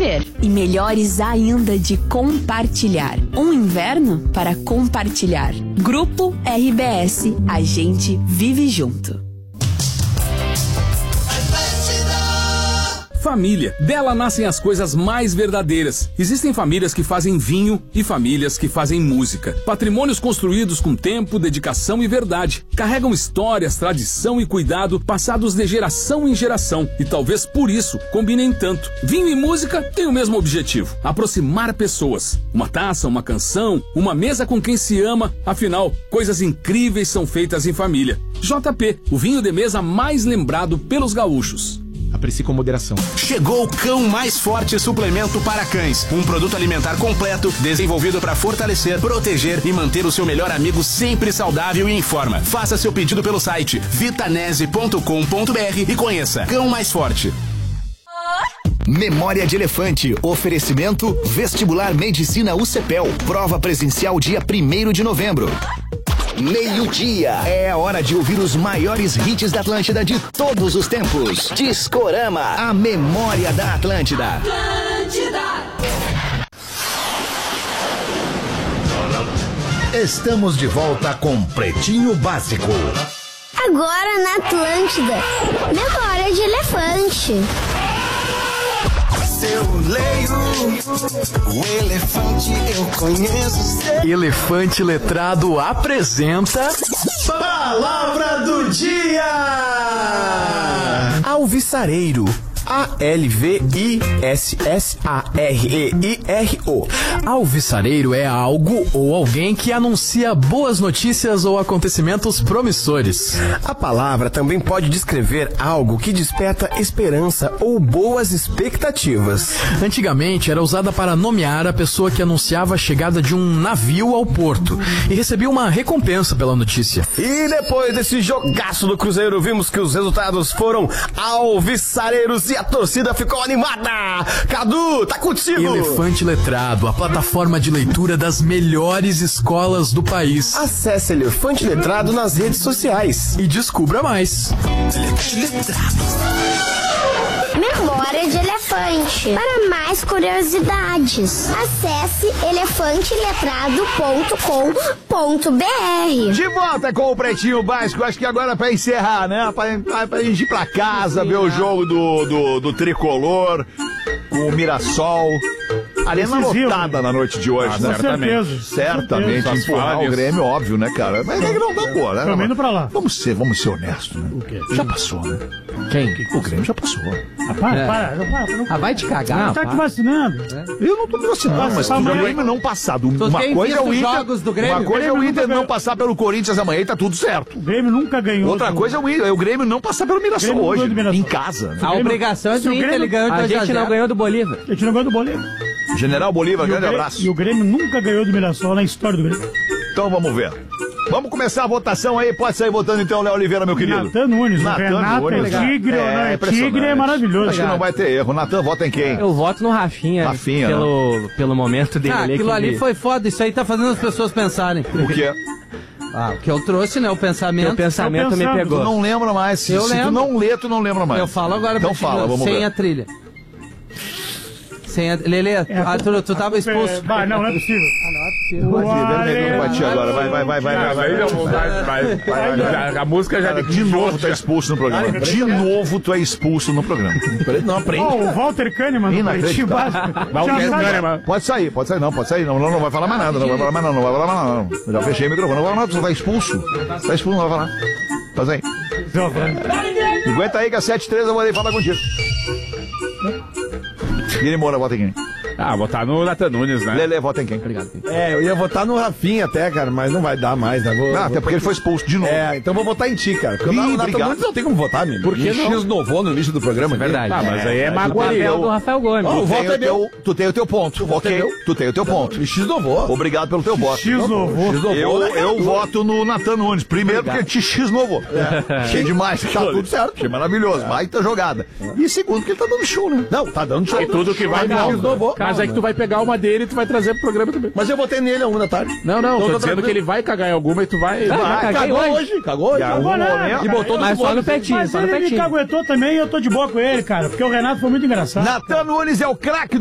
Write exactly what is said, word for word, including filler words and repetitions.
viver. E melhores ainda de compartilhar. Um inverno para compartilhar. Grupo R B S. A gente vive junto. Família. Dela nascem as coisas mais verdadeiras. Existem famílias que fazem vinho e famílias que fazem música. Patrimônios construídos com tempo, dedicação e verdade. Carregam histórias, tradição e cuidado passados de geração em geração. E talvez por isso combinem tanto. Vinho e música têm o mesmo objetivo: aproximar pessoas. Uma taça, uma canção, uma mesa com quem se ama. Afinal, coisas incríveis são feitas em família. J P, o vinho de mesa mais lembrado pelos gaúchos. Aprecie com moderação. Chegou o Cão Mais Forte Suplemento para Cães. Um produto alimentar completo, desenvolvido para fortalecer, proteger e manter o seu melhor amigo sempre saudável e em forma. Faça seu pedido pelo site vitanese ponto com ponto br e conheça Cão Mais Forte. Memória de Elefante. Oferecimento Vestibular Medicina U C P E L. Prova presencial dia primeiro de novembro. Meio-dia. É a hora de ouvir os maiores hits da Atlântida de todos os tempos. Discorama, a memória da Atlântida. Atlântida. Estamos de volta com Pretinho Básico. Agora na Atlântida. Memória de Elefante. Eu leio o elefante, eu conheço. Elefante Letrado apresenta Palavra do Dia. Alvissareiro. A L V I S S A R E I R O. Alvissareiro é algo ou alguém que anuncia boas notícias ou acontecimentos promissores. A palavra também pode descrever algo que desperta esperança ou boas expectativas. Antigamente era usada para nomear a pessoa que anunciava a chegada de um navio ao porto e recebia uma recompensa pela notícia. E depois desse jogaço do Cruzeiro, vimos que os resultados foram alvissareiros e a torcida ficou animada. Cadu, tá contigo. Elefante Letrado, a plataforma de leitura das melhores escolas do país. Acesse Elefante Letrado nas redes sociais e descubra mais. Memória de Elefante. Para mais curiosidades, acesse elefante letrado ponto com ponto br. De volta com o Pretinho Básico. Acho que agora é pra encerrar, né? Pra, pra, pra gente ir pra casa, ver o jogo do, do, do Tricolor com o Mirassol. Arena lotada na noite de hoje, ah, né? Certamente. Certamente. Empurrar o Grêmio, óbvio, né, cara? Mas é que não dá boa, né? Tô indo pra lá. Vamos ser, vamos ser honestos, né? O quê? Já passou, né? Quem? O Grêmio já passou. Ah, para, É. para, para, para, não. Ah, vai te cagar. Não, tá te vacinando. Eu não tô me vacinando, mas se o Grêmio não passar do, uma coisa é o Inter, jogos do Grêmio? uma coisa é o Grêmio Inter nunca não ganhou. passar pelo Corinthians amanhã e tá tudo certo. O Grêmio nunca ganhou. Outra do- coisa é o, Inter, é o Grêmio não passar pelo Mirassol Grêmio hoje, ganhou do Mirassol. em casa. Né? A obrigação é do Inter, ele ganhou de dois a zero. do Bolívar. A gente não ganhou do Bolívar. General Bolívar, E o grande Grêmio- abraço. E o Grêmio nunca ganhou do Mirassol na história do Grêmio. Então vamos ver. Vamos começar a votação aí, pode sair votando então, Léo Oliveira, meu querido. Natan Nunes, o Natan Renato Nunes, é tigre, é, ou não é impressionante. tigre, é maravilhoso. Acho que não vai ter erro. Natan, vota em quem? Eu voto no Rafinha. Rafinha, pelo, pelo momento dele Ah, ali. aquilo que ali ele- foi foda, isso aí tá fazendo as pessoas pensarem. O quê? Ah, o que eu trouxe, né? O pensamento. O pensamento Tô me pensando, pegou. Tu não lembra mais. Se, Eu se tu lembro. não lê, tu não lembra mais. Eu falo agora Então pra ti, fala, vamos sem ver. a trilha. Sem a... Lelê, ah, tu, tu tava expulso. Vai, não, não é possível. Vai, vai, vai, vai, agora. Vai, vai, vai, vai, vai, vai, vai, vai, vai, vai, vai. A música já Cara, de novo tu é expulso no programa. De novo tu é expulso no programa. Não aprende. Ó, o Walter Kahneman do Pretinho Básico. Já sabe- Pode sair, pode sair, não, pode sair, não, não, não vai falar mais nada, não vai falar mais nada, não vai falar mais nada, não. Já fechei o microfone, não vai falar nada, tu tá expulso. Tá expulso, não vai falar. Faz aí. Aguenta aí que a sete três eu vou ali falar contigo. Guilherme Moura, vota em quem? Ah, votar no Natan Nunes, né? Lelê, vota em quem? Obrigado. É, eu ia votar no Rafinha até, cara, mas não vai dar mais, né? Vou, Ah, até porque ele foi expulso de novo. É, então vou votar em ti, cara. Porque Ih, o Natan obrigado. Nunes não tem como votar, amigo. Por que Me não? X-novou no início do programa. aqui. Verdade. Ah, mas aí é O magoaria. papel do Rafael Gomes. Ó, o Tu voto tem é o teu, meu. tu tem o teu ponto, ok? é meu. Tu tem o teu ponto. Me X-novou. Obrigado pelo teu voto. X-novou. Eu, eu voto no Natan Nunes. Primeiro porque ele te X-novou. Achei demais. Tá tudo certo. Achei maravilhoso. Baita jogada. E segundo porque ele tá dando show, né? Não, tá dando show. E tudo que vai Calma, não. X-novou. Mas é que tu vai pegar uma dele e tu vai trazer pro programa também. Mas eu votei nele a uma da tarde. Não, não, Então tô tá dizendo tranquilo. que ele vai cagar em alguma e tu vai... Ah, vai. caguei cagou hoje. hoje. Cagou hoje. E arrumou, né? E botou Mas no só no petinho, Mas só no ele me petinho. caguetou também e eu tô de boa com ele, cara. Porque o Renato foi muito engraçado. Natan Nunes é o craque